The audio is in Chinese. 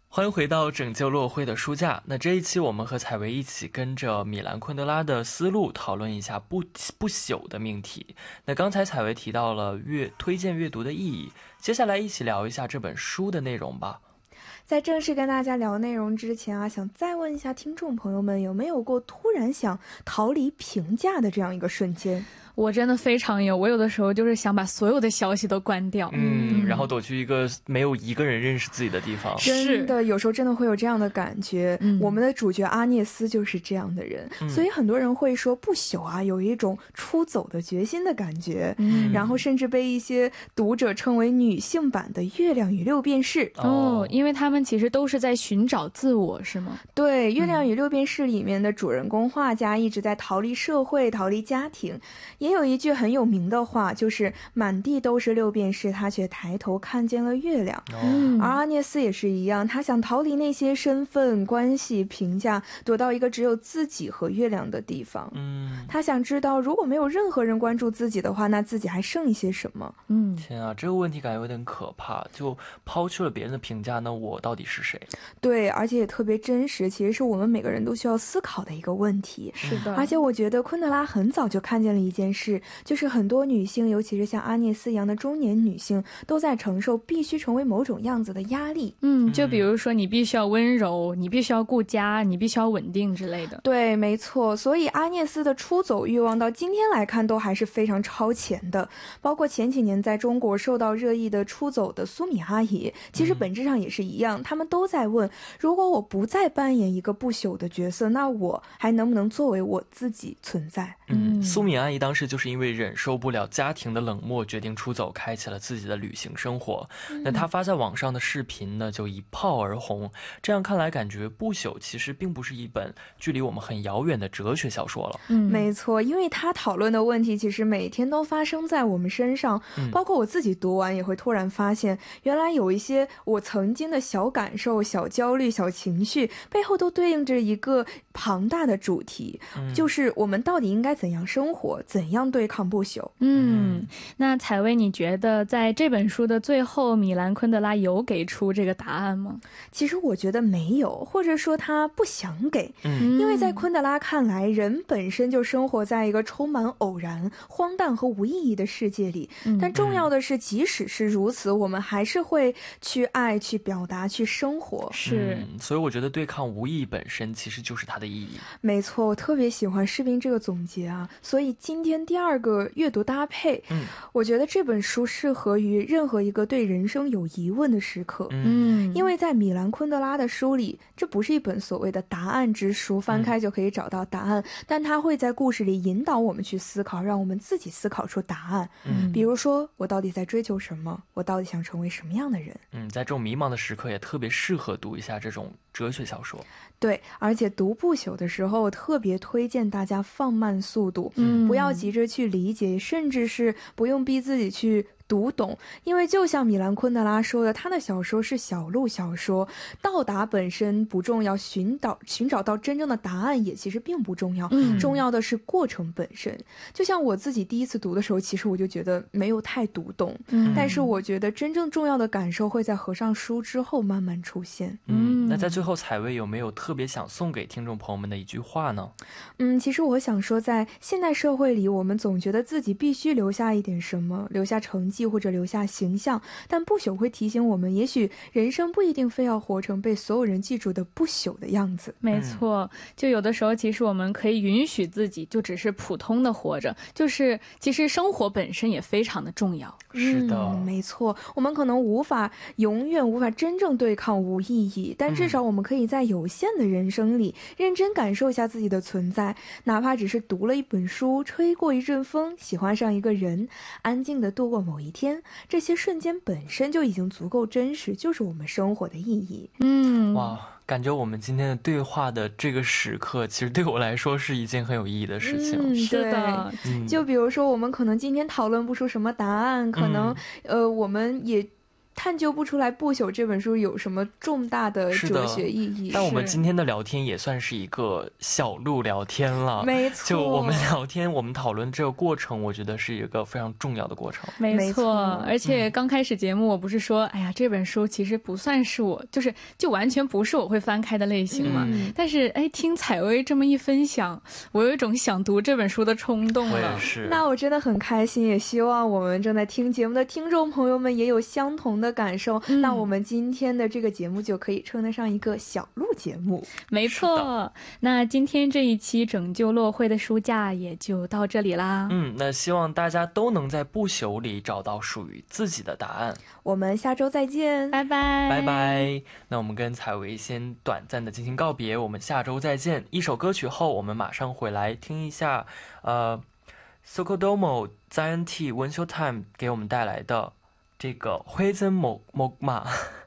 欢迎回到拯救落灰的书架。那这一期我们和采薇一起跟着米兰昆德拉的思路讨论一下不朽的命题。那刚才采薇提到了推荐阅读的意义，接下来一起聊一下这本书的内容吧。 在正式跟大家聊内容之前啊，想再问一下听众朋友们，有没有过突然想逃离评价的这样一个瞬间？ 我真的非常有，我有的时候就是想把所有的消息都关掉， 然后躲去一个没有一个人认识自己的地方。 真的有时候真的会有这样的感觉，我们的主角阿涅斯就是这样的人，所以很多人会说不朽啊有一种出走的决心的感觉，然后甚至被一些读者称为女性版的月亮与六便士。 因为他们其实都是在寻找自我，是吗？ 对，月亮与六便士里面的主人公画家一直在逃离社会，逃离家庭。也有一句很有名的话，就是满地都是六便士，他却抬头看见了月亮。而阿涅斯也是一样，他想逃离那些身份、关系、评价，躲到一个只有自己和月亮的地方。他想知道，如果没有任何人关注自己的话，那自己还剩一些什么？ 天啊，这个问题感觉有点可怕，就抛去了别人的评价，那我到底是谁？ 对，而且也特别真实，其实是我们每个人都需要思考的一个问题。 是的， 而且我觉得昆德拉很早就看见了一件事，就是很多女性，尤其是像阿涅斯一样的中年女性，都在承受必须成为某种样子的压力。 就比如说你必须要温柔，你必须要顾家，你必须要稳定之类的。 对，没错。所以阿涅斯的出走欲望到今天来看都还是非常超前的，包括前几年在中国受到热议的出走的苏米阿姨，其实本质上也是一样，他们都在问，如果我不再扮演一个不朽的角色，那我还能不能作为我自己存在？ 苏米阿姨当时就是因为忍受不了家庭的冷漠，决定出走，开启了自己的旅行生活。那她发在网上的视频呢，就一炮而红。这样看来，感觉不朽其实并不是一本距离我们很遥远的哲学小说了。 没错，因为她讨论的问题其实每天都发生在我们身上，包括我自己读完也会突然发现，原来有一些我曾经的小感受、小焦虑、小情绪背后都对应着一个庞大的主题，就是我们到底应该怎样生活，怎样对抗不朽。 那采薇，你觉得在这本书的最后，米兰昆德拉有给出这个答案吗？ 其实我觉得没有，或者说他不想给，因为在昆德拉看来，人本身就生活在一个充满偶然、荒诞和无意义的世界里，但重要的是，即使是如此，我们还是会去爱、去表达、去生活。 所以我觉得对抗无意义本身其实就是它的意义。 没错，我特别喜欢士兵这个总结啊，所以今天第二个阅读搭配，我觉得这本书适合于任何一个对人生有疑问的时刻。因为在米兰昆德拉的书里，这不是一本所谓的答案之书，翻开就可以找到答案，但它会在故事里引导我们去思考，让我们自己思考出答案。比如说，我到底在追求什么？我到底想成为什么样的人？ 在这种迷茫的时刻，也特别适合读一下这种哲学小说。 对，而且读不朽的时候，我特别推荐大家放慢速度，不要急着去理解，甚至是不用逼自己去读懂，因为就像米兰昆德拉说的，他的小说是小路小说，到达本身不重要，寻找到真正的答案也其实并不重要，重要的是过程本身。就像我自己第一次读的时候，其实我就觉得没有太读懂，但是我觉得真正重要的感受会在合上书之后慢慢出现。 那在最后，采薇有没有特别想送给听众朋友们的一句话呢？ 其实我想说，在现代社会里，我们总觉得自己必须留下一点什么，留下成绩或者留下形象，但不朽会提醒我们，也许人生不一定非要活成被所有人记住的不朽的样子。 没错，就有的时候其实我们可以允许自己就只是普通的活着，就是其实生活本身也非常的重要。 是的， 没错，我们可能永远无法真正对抗无意义，但至少我们可以在有限的人生里认真感受一下自己的存在，哪怕只是读了一本书，吹过一阵风，喜欢上一个人，安静地度过某一天，这些瞬间本身就已经足够真实，就是我们生活的意义。 哇，感觉我们今天的对话的这个时刻，其实对我来说是一件很有意义的事情。 是的， 就比如说我们可能今天讨论不出什么答案，可能我们也探究不出来不朽这本书有什么重大的哲学意义。 但我们今天的聊天也算是一个小路聊天了， 没错， 就我们聊天我们讨论这个过程，我觉得是一个非常重要的过程。 没错，而且刚开始节目我不是说哎呀这本书其实不算是我就完全不是我会翻开的类型嘛，但是哎听采薇这么一分享，我有一种想读这本书的冲动了。 我也是。 那我真的很开心，也希望我们正在听节目的听众朋友们也有相同的感受。那我们今天的这个节目就可以称得上一个小路节目。 没错，那今天这一期拯救落灰的书架也就到这里啦。 那希望大家都能在不朽里找到属于自己的答案。 我们下周再见， 拜拜拜拜。那我们跟采薇先短暂的进行告别，我们下周再见。一首歌曲后我们马上回来听一下Sokodomo Zion T Wensho Time 给我们带来的这个灰真木马。